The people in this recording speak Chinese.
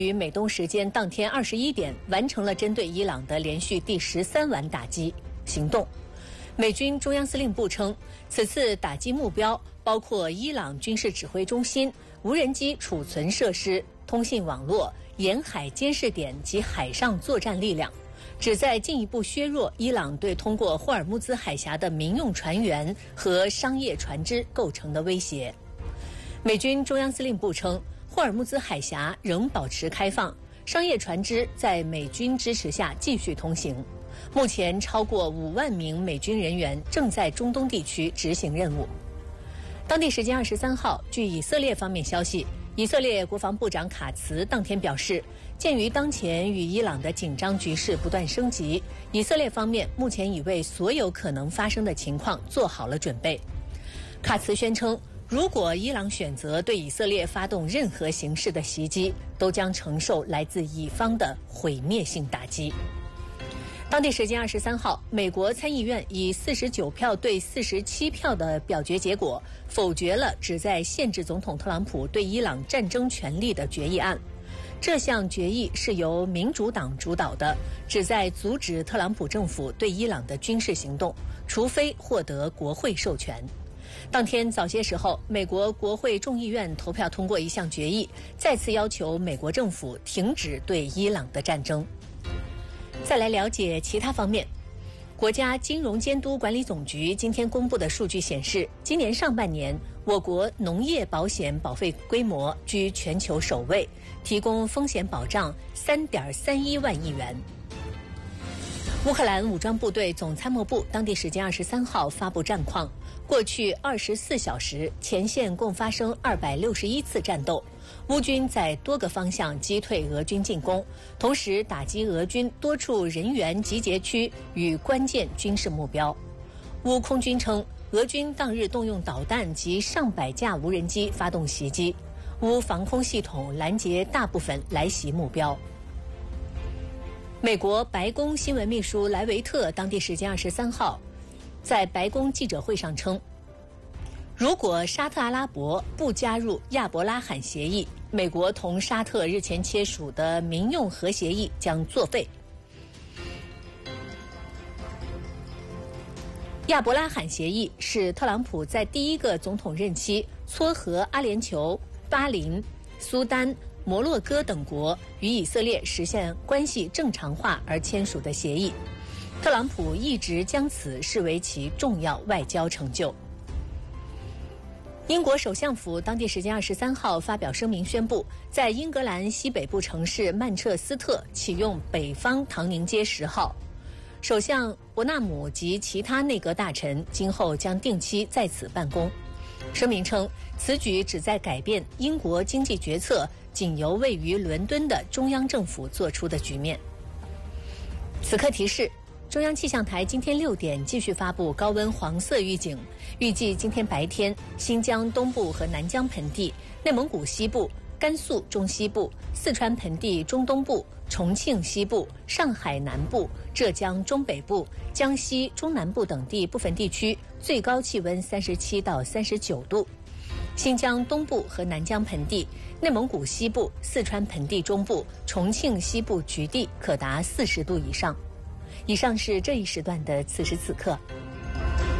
于美东时间当天21点完成了针对伊朗的连续第13晚打击行动。美军中央司令部称，此次打击目标包括伊朗军事指挥中心、无人机储存设施、通信网络、沿海监视点及海上作战力量，旨在进一步削弱伊朗对通过霍尔木兹海峡的民用船员和商业船只构成的威胁。美军中央司令部称，霍尔木兹海峡仍保持开放，商业船只在美军支持下继续通行。目前超过5万名美军人员正在中东地区执行任务。当地时间23号，据以色列方面消息，以色列国防部长卡茨当天表示，鉴于当前与伊朗的紧张局势不断升级，以色列方面目前已为所有可能发生的情况做好了准备。卡茨宣称，如果伊朗选择对以色列发动任何形式的袭击，都将承受来自以方的毁灭性打击。当地时间23号，美国参议院以49票对47票的表决结果，否决了旨在限制总统特朗普对伊朗战争权利的决议案。这项决议是由民主党主导的，旨在阻止特朗普政府对伊朗的军事行动，除非获得国会授权。当天早些时候，美国国会众议院投票通过一项决议，再次要求美国政府停止对伊朗的战争。再来了解其他方面，国家金融监督管理总局今天公布的数据显示，今年上半年我国农业保险保费规模居全球首位，提供风险保障3.31万亿元。乌克兰武装部队总参谋部当地时间23号发布战况，过去24小时，前线共发生261次战斗，乌军在多个方向击退俄军进攻，同时打击俄军多处人员集结区与关键军事目标。乌空军称，俄军当日动用导弹及上百架无人机发动袭击，乌防空系统拦截大部分来袭目标。美国白宫新闻秘书莱维特当地时间23号在白宫记者会上称，如果沙特阿拉伯不加入亚伯拉罕协议，美国同沙特日前签署的民用核协议将作废。亚伯拉罕协议是特朗普在第一个总统任期撮合阿联酋、巴林、苏丹、摩洛哥等国与以色列实现关系正常化而签署的协议。特朗普一直将此视为其重要外交成就。英国首相府当地时间23号发表声明宣布，在英格兰西北部城市曼彻斯特启用北方唐宁街10号。首相伯纳姆及其他内阁大臣今后将定期在此办公。声明称，此举旨在改变英国经济决策仅由位于伦敦的中央政府做出的局面。此刻提示，中央气象台今天6点继续发布高温黄色预警，预计今天白天新疆东部和南疆盆地、内蒙古西部、甘肃中西部、四川盆地中东部、重庆西部、上海南部、浙江中北部、江西中南部等地部分地区最高气温37到39度。新疆东部和南疆盆地、内蒙古西部、四川盆地中部、重庆西部局地可达40度以上。以上是这一时段的此时此刻，